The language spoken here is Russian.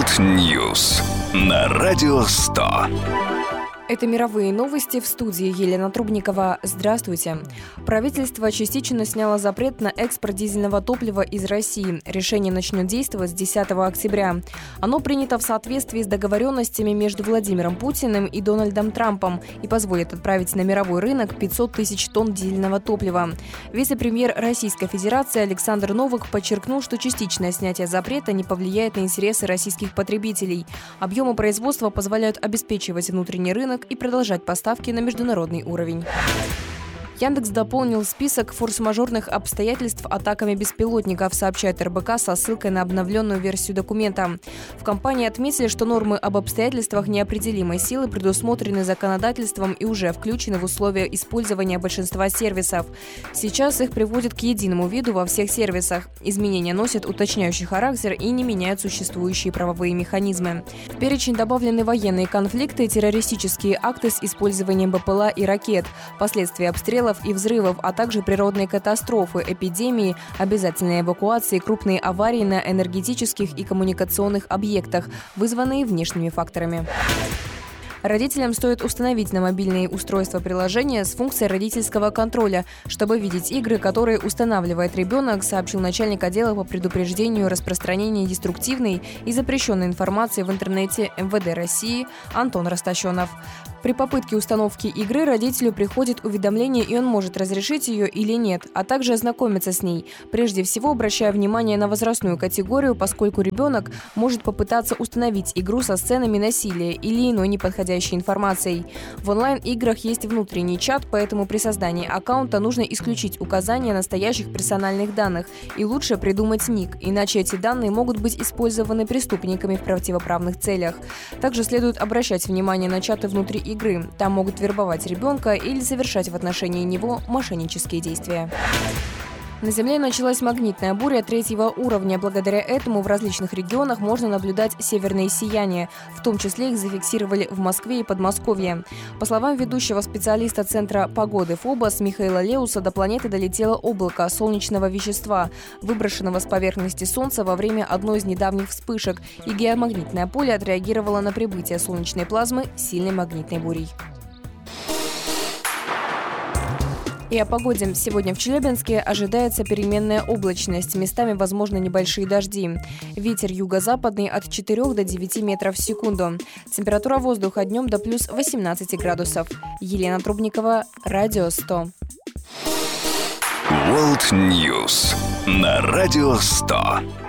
World News на Радио 100. Это мировые новости, в студии Елена Трубникова. Здравствуйте. Правительство частично сняло запрет на экспорт дизельного топлива из России. Решение начнет действовать с 10 октября. Оно принято в соответствии с договоренностями между Владимиром Путиным и Дональдом Трампом и позволит отправить на мировой рынок 500 тысяч тонн дизельного топлива. Вице-премьер Российской Федерации Александр Новак подчеркнул, что частичное снятие запрета не повлияет на интересы российских потребителей. Объемы производства позволяют обеспечивать внутренний рынок и продолжать поставки на международный уровень. Яндекс дополнил список форс-мажорных обстоятельств атаками беспилотников, сообщает РБК со ссылкой на обновленную версию документа. В компании отметили, что нормы об обстоятельствах неопределимой силы предусмотрены законодательством и уже включены в условия использования большинства сервисов. Сейчас их приводят к единому виду во всех сервисах. Изменения носят уточняющий характер и не меняют существующие правовые механизмы. В перечень добавлены военные конфликты, террористические акты с использованием БПЛА и ракет, последствия обстрелов и взрывов, а также природные катастрофы, эпидемии, обязательные эвакуации, крупные аварии на энергетических и коммуникационных объектах, вызванные внешними факторами. Родителям стоит установить на мобильные устройства приложение с функцией родительского контроля, чтобы видеть игры, которые устанавливает ребенок, сообщил начальник отдела по предупреждению распространения деструктивной и запрещенной информации в интернете МВД России Антон Растащенов. При попытке установки игры родителю приходит уведомление, и он может разрешить ее или нет, а также ознакомиться с ней. Прежде всего, обращая внимание на возрастную категорию, поскольку ребенок может попытаться установить игру со сценами насилия или иной неподходящей информацией. В онлайн-играх есть внутренний чат, поэтому при создании аккаунта нужно исключить указания настоящих персональных данных и лучше придумать ник, иначе эти данные могут быть использованы преступниками в противоправных целях. Также следует обращать внимание на чаты внутри игры. Там могут вербовать ребенка или совершать в отношении него мошеннические действия. На Земле началась магнитная буря 3-го уровня. Благодаря этому в различных регионах можно наблюдать северные сияния. В том числе их зафиксировали в Москве и Подмосковье. По словам ведущего специалиста Центра погоды ФОБОС Михаила Леуса, до планеты долетело облако солнечного вещества, выброшенного с поверхности Солнца во время одной из недавних вспышек, и геомагнитное поле отреагировало на прибытие солнечной плазмы сильной магнитной бурей. И о погоде. Сегодня в Челябинске ожидается переменная облачность. Местами возможны небольшие дожди. Ветер юго-западный от 4 до 9 метров в секунду. Температура воздуха днем до плюс 18 градусов. Елена Трубникова, Радио 100. World News на Радио 100.